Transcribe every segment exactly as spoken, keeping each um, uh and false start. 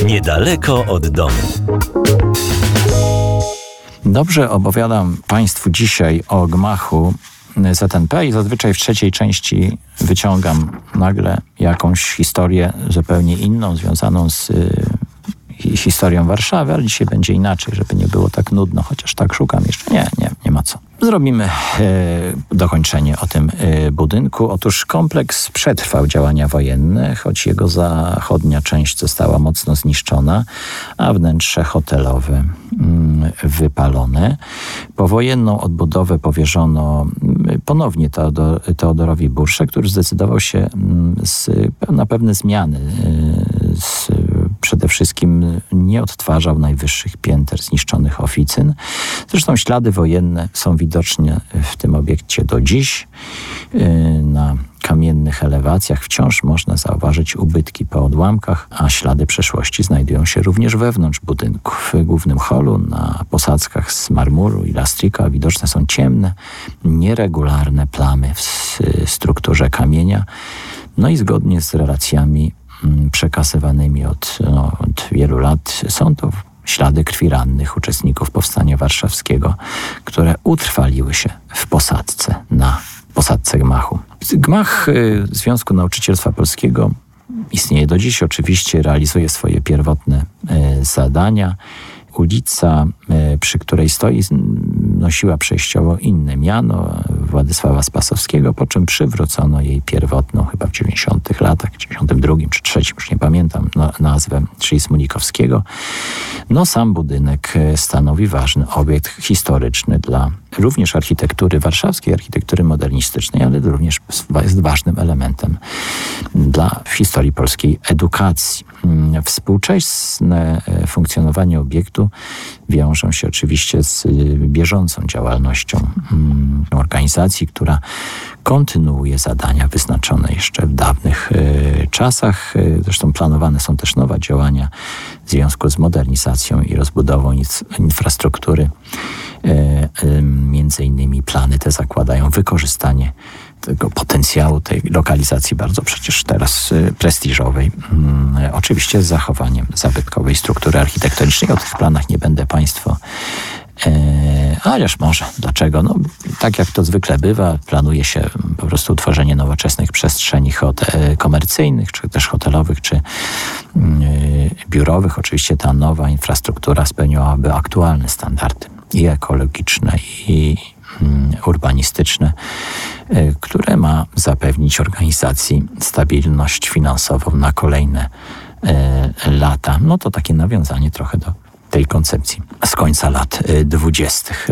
Niedaleko od domu. Dobrze opowiadam Państwu dzisiaj o gmachu Z N P i zazwyczaj w trzeciej części wyciągam nagle jakąś historię zupełnie inną, związaną z y, historią Warszawy, ale dzisiaj będzie inaczej, żeby nie było tak nudno, chociaż tak szukam jeszcze. Nie, nie, nie ma co. Zrobimy e, dokończenie o tym e, budynku. Otóż kompleks przetrwał działania wojenne, choć jego zachodnia część została mocno zniszczona, a wnętrze hotelowe mm, wypalone. Powojenną odbudowę powierzono ponownie Teodor, Teodorowi Bursze, który zdecydował się mm, z, na pewne zmiany. E, z, przede wszystkim nie odtwarzał najwyższych pięter zniszczonych oficyn. Zresztą ślady wojenne są widoczne w tym obiekcie do dziś. Na kamiennych elewacjach wciąż można zauważyć ubytki po odłamkach, a ślady przeszłości znajdują się również wewnątrz budynku. W głównym holu na posadzkach z marmuru i lastrika widoczne są ciemne, nieregularne plamy w strukturze kamienia. No i zgodnie z relacjami przekazywanymi od, no, od wielu lat są to ślady krwi rannych uczestników Powstania Warszawskiego, które utrwaliły się w posadzce, na posadzce gmachu. Gmach Związku Nauczycielstwa Polskiego istnieje do dziś, oczywiście realizuje swoje pierwotne zadania. Ulica, przy której stoi, nosiła przejściowo inne miano, Władysława Spasowskiego, po czym przywrócono jej pierwotną, chyba w dziewięćdziesiątych latach, dziewięćdziesiątym drugim czy trzecim, już nie pamiętam, no, nazwę, czyli Smulikowskiego. No sam budynek stanowi ważny obiekt historyczny dla również architektury warszawskiej, architektury modernistycznej, ale również jest ważnym elementem dla historii polskiej edukacji. Współczesne funkcjonowanie obiektu wiążą się oczywiście z bieżącą działalnością organizacji, która kontynuuje zadania wyznaczone jeszcze w dawnych czasach. Zresztą planowane są też nowe działania w związku z modernizacją i rozbudową infrastruktury. Między innymi plany te zakładają wykorzystanie tego potencjału, tej lokalizacji bardzo przecież teraz prestiżowej. Oczywiście z zachowaniem zabytkowej struktury architektonicznej. O tych planach nie będę Państwu Eee, ależ może, dlaczego? No, tak jak to zwykle bywa, planuje się po prostu utworzenie nowoczesnych przestrzeni hote- komercyjnych, czy też hotelowych, czy yy, biurowych. Oczywiście ta nowa infrastruktura spełniałaby aktualne standardy i ekologiczne, i yy, urbanistyczne, yy, które ma zapewnić organizacji stabilność finansową na kolejne yy, lata. No to takie nawiązanie trochę do tej koncepcji z końca lat dwudziestych.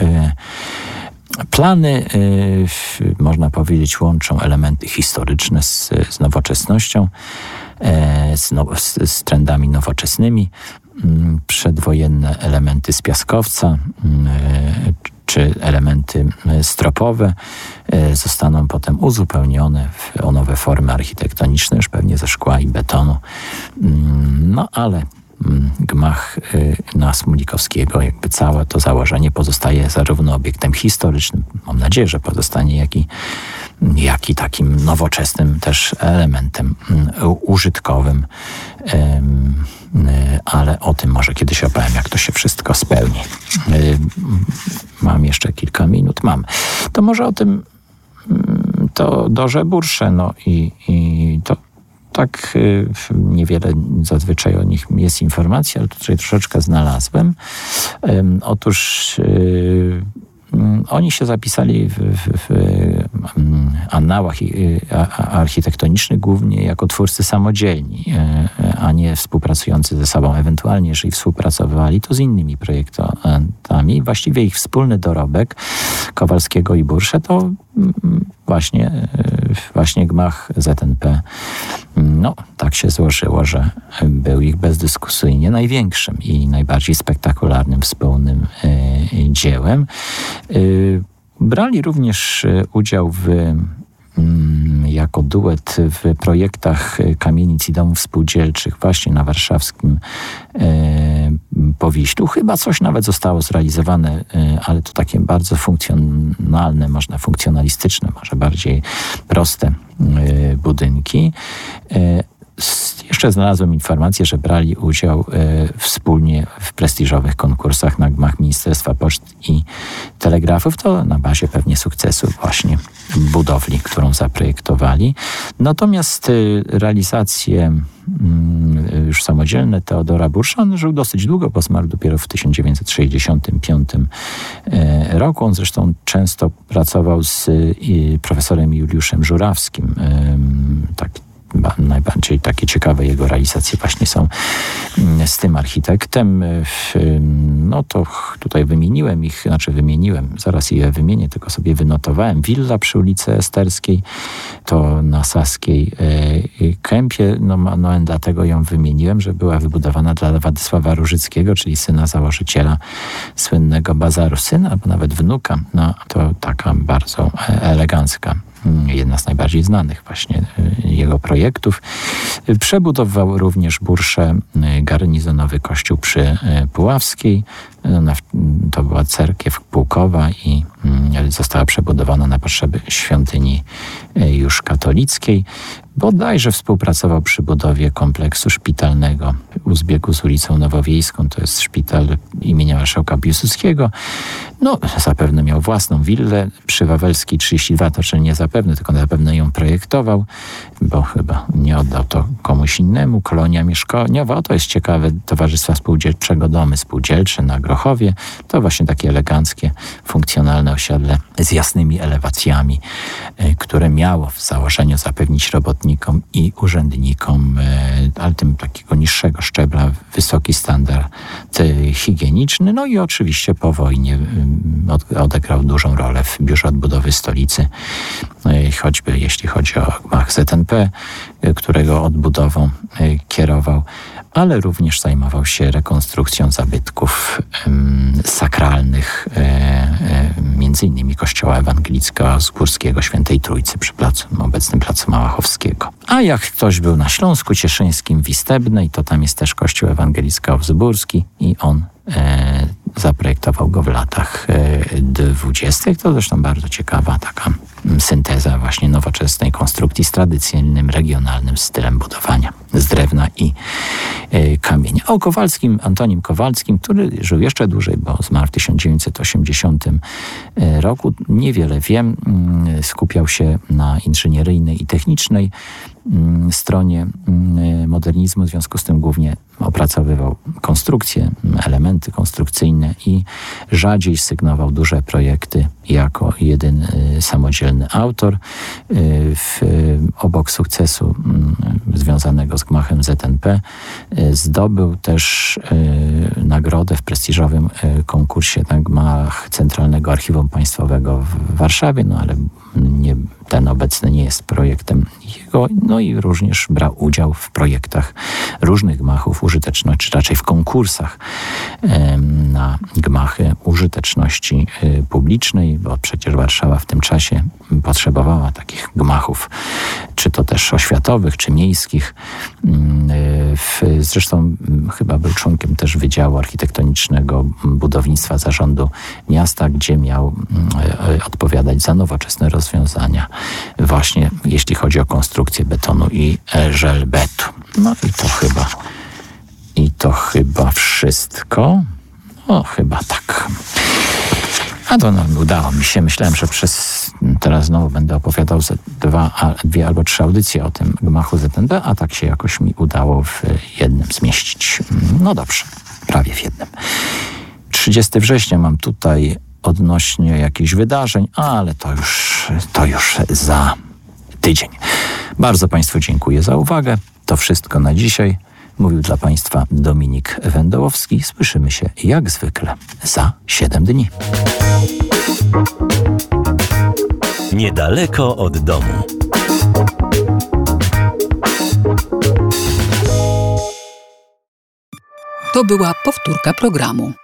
Plany, można powiedzieć, łączą elementy historyczne z, z nowoczesnością, z, now, z, z trendami nowoczesnymi. Przedwojenne elementy z piaskowca czy elementy stropowe zostaną potem uzupełnione w, o nowe formy architektoniczne, już pewnie ze szkła i betonu. No ale gmach na Smulikowskiego, jakby całe to założenie pozostaje zarówno obiektem historycznym, mam nadzieję, że pozostanie, jak i, jak i takim nowoczesnym też elementem użytkowym. Ale o tym może kiedyś opowiem, jak to się wszystko spełni. Mam jeszcze kilka minut. Mam. To może o tym to Dorze Bursze, no i, i to tak niewiele zazwyczaj o nich jest informacji, ale tutaj troszeczkę znalazłem. Otóż oni się zapisali w, w, w annałach architektonicznych głównie jako twórcy samodzielni, a nie współpracujący ze sobą. Ewentualnie, jeżeli współpracowali, to z innymi projektantami. Właściwie ich wspólny dorobek Kowalskiego i Bursze to właśnie, właśnie gmach Z N P. No, tak się złożyło, że był ich bezdyskusyjnie największym i najbardziej spektakularnym wspólnym dziełem. Brali również udział w, jako duet w projektach kamienic i domów spółdzielczych właśnie na warszawskim Powiślu. Chyba coś nawet zostało zrealizowane, ale to takie bardzo funkcjonalne, można funkcjonalistyczne, może bardziej proste budynki. jeszcze znalazłem informację, że brali udział wspólnie w prestiżowych konkursach na gmach Ministerstwa Poczty i Telegrafów. To na bazie pewnie sukcesu właśnie budowli, którą zaprojektowali. Natomiast realizacje już samodzielne Teodora Bursza, on żył dosyć długo, bo zmarł dopiero w tysiąc dziewięćset sześćdziesiątym piątym roku. On zresztą często pracował z profesorem Juliuszem Żurawskim. Tak, najbardziej takie ciekawe jego realizacje właśnie są z tym architektem. No to tutaj wymieniłem ich, znaczy wymieniłem, zaraz je wymienię, tylko sobie wynotowałem. Willa przy ulicy Esterskiej, to na Saskiej Kępie, no, no dlatego ją wymieniłem, że była wybudowana dla Władysława Różyckiego, czyli syna założyciela słynnego bazaru, syna albo nawet wnuka. No to taka bardzo elegancka, jedna z najbardziej znanych właśnie jego projektów. Przebudował również Bursze garnizonowy kościół przy Puławskiej. To była cerkiew pułkowa i została przebudowana na potrzeby świątyni już katolickiej. Bodajże współpracował przy budowie kompleksu szpitalnego u zbiegu z ulicą Nowowiejską. To jest szpital imienia marszałka Piłsudskiego. No, zapewne miał własną willę przy Wawelskiej trzydzieści dwa, to czyli nie zapewne, tylko zapewne ją projektował, bo chyba nie oddał to komuś innemu. Kolonia mieszkaniowa, to jest ciekawe, Towarzystwa Spółdzielczego Domy Spółdzielcze na Grochowie. To właśnie takie eleganckie, funkcjonalne osiedle z jasnymi elewacjami, które miało w założeniu zapewnić robotnikom i urzędnikom, ale tym takiego niższego szczebla, wysoki standard higieniczny. No i oczywiście po wojnie odegrał dużą rolę w Biurze Odbudowy Stolicy, choćby jeśli chodzi o gmach Z N P, którego odbudową kierował, ale również zajmował się rekonstrukcją zabytków um, sakralnych, e, e, między innymi kościoła ewangelicko-górskiego Świętej Trójcy przy placu, obecnym placu Małachowskiego. A jak ktoś był na Śląsku Cieszyńskim w Istebnej, to tam jest też kościół ewangelicko-wzgórski i on e, zaprojektował go w latach e, dwudziestych. To zresztą bardzo ciekawa taka synteza właśnie nowoczesnej konstrukcji z tradycyjnym, regionalnym stylem budowania z drewna i y, kamienia. O Kowalskim, Antonim Kowalskim, który żył jeszcze dłużej, bo zmarł w tysiąc dziewięćset osiemdziesiątym roku. Niewiele wiem. Y, skupiał się na inżynieryjnej i technicznej y, stronie y, modernizmu. W związku z tym głównie opracowywał konstrukcje, elementy konstrukcyjne i rzadziej sygnował duże projekty jako jedyny samodzielny autor. W, obok sukcesu związanego z gmachem Z N P zdobył też nagrodę w prestiżowym konkursie na gmach Centralnego Archiwum Państwowego w Warszawie, no ale nie, ten obecny nie jest projektem jego, no i również brał udział w projektach różnych gmachów użyteczności, czy raczej w konkursach na gmachy użyteczności publicznej, bo przecież Warszawa w tym czasie potrzebowała takich gmachów, czy to też oświatowych, czy miejskich. Zresztą chyba był członkiem też Wydziału Architektonicznego Budownictwa Zarządu Miasta, gdzie miał odpowiadać za nowoczesne rozwiązania właśnie jeśli chodzi o konstrukcję betonu i żelbetu. No i to chyba i to chyba wszystko. No chyba tak. A to no, udało mi się. Myślałem, że przez teraz znowu będę opowiadał ze dwa, a, dwie albo trzy audycje o tym gmachu Z N P, a tak się jakoś mi udało w jednym zmieścić. No dobrze, prawie w jednym. trzydziestego września mam tutaj odnośnie jakichś wydarzeń, ale to już, to już za tydzień. Bardzo Państwu dziękuję za uwagę. To wszystko na dzisiaj. Mówił dla Państwa Dominik Wędołowski. Słyszymy się jak zwykle za siedem dni. Niedaleko od domu. To była powtórka programu.